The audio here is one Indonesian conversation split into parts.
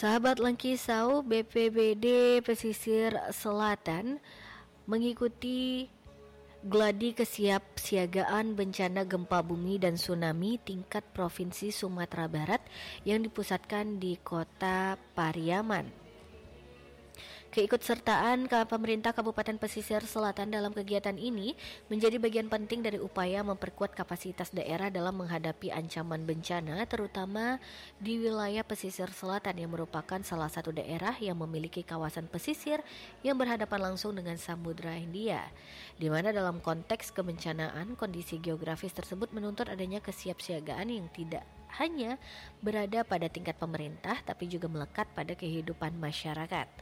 Sahabat Langkisau, BPBD Pesisir Selatan mengikuti gladi kesiapsiagaan bencana gempa bumi dan tsunami tingkat Provinsi Sumatera Barat yang dipusatkan di Kota Pariaman. Keikutsertaan pemerintah Kabupaten Pesisir Selatan dalam kegiatan ini menjadi bagian penting dari upaya memperkuat kapasitas daerah dalam menghadapi ancaman bencana, terutama di wilayah pesisir selatan yang merupakan salah satu daerah yang memiliki kawasan pesisir yang berhadapan langsung dengan Samudra Hindia, di mana dalam konteks kebencanaan, kondisi geografis tersebut menuntut adanya kesiapsiagaan yang tidak hanya berada pada tingkat pemerintah, tapi juga melekat pada kehidupan masyarakat.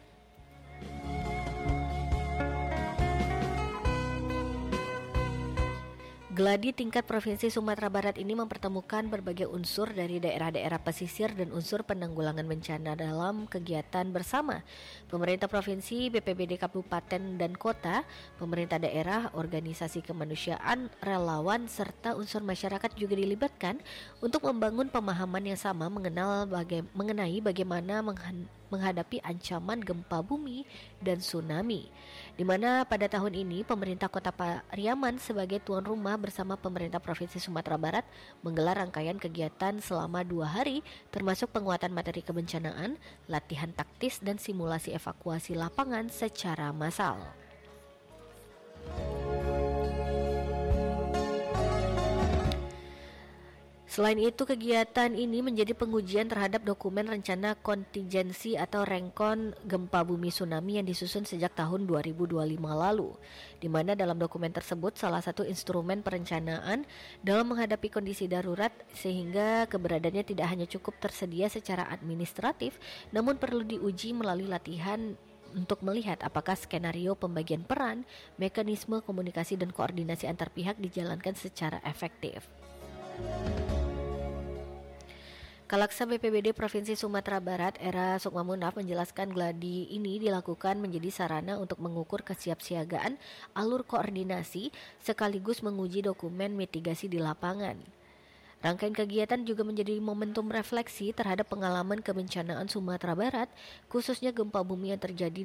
Gladi tingkat Provinsi Sumatera Barat ini mempertemukan berbagai unsur dari daerah-daerah pesisir dan unsur penanggulangan bencana dalam kegiatan bersama. Pemerintah Provinsi, BPBD Kabupaten dan Kota, pemerintah daerah, organisasi kemanusiaan, relawan, serta unsur masyarakat juga dilibatkan untuk membangun pemahaman yang sama mengenai bagaimana menghadapi ancaman gempa bumi dan tsunami, di mana pada tahun ini pemerintah Kota Pariaman sebagai tuan rumah bersama pemerintah Provinsi Sumatera Barat menggelar rangkaian kegiatan selama 2 hari, termasuk penguatan materi kebencanaan, latihan taktis, dan simulasi evakuasi lapangan secara massal. Selain itu, kegiatan ini menjadi pengujian terhadap dokumen rencana kontingensi atau renkon gempa bumi tsunami yang disusun sejak tahun 2025 lalu, di mana dalam dokumen tersebut salah satu instrumen perencanaan dalam menghadapi kondisi darurat, sehingga keberadaannya tidak hanya cukup tersedia secara administratif, namun perlu diuji melalui latihan untuk melihat apakah skenario pembagian peran, mekanisme komunikasi dan koordinasi antar pihak dijalankan secara efektif. Kalaksa BPBD Provinsi Sumatera Barat, Era Sukmamunaf, menjelaskan gladi ini dilakukan menjadi sarana untuk mengukur kesiapsiagaan alur koordinasi sekaligus menguji dokumen mitigasi di lapangan. Rangkaian kegiatan juga menjadi momentum refleksi terhadap pengalaman kebencanaan Sumatera Barat, khususnya gempa bumi yang terjadi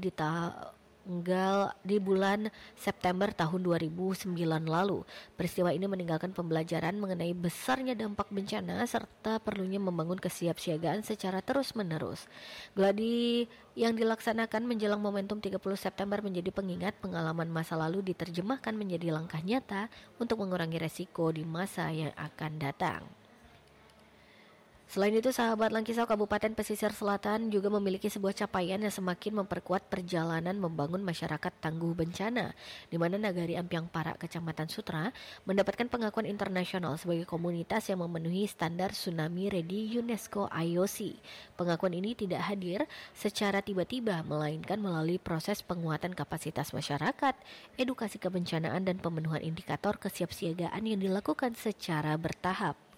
di bulan September tahun 2009 lalu. Peristiwa ini meninggalkan pembelajaran mengenai besarnya dampak bencana serta perlunya membangun kesiapsiagaan secara terus-menerus. Gladi yang dilaksanakan menjelang momentum 30 September menjadi pengingat pengalaman masa lalu diterjemahkan menjadi langkah nyata untuk mengurangi resiko di masa yang akan datang. Selain itu, sahabat Langkisau, Kabupaten Pesisir Selatan juga memiliki sebuah capaian yang semakin memperkuat perjalanan membangun masyarakat tangguh bencana, di mana Nagari Ampiang Parak, Kecamatan Sutra, mendapatkan pengakuan internasional sebagai komunitas yang memenuhi standar Tsunami Ready UNESCO IOC. Pengakuan ini tidak hadir secara tiba-tiba, melainkan melalui proses penguatan kapasitas masyarakat, edukasi kebencanaan, dan pemenuhan indikator kesiapsiagaan yang dilakukan secara bertahap.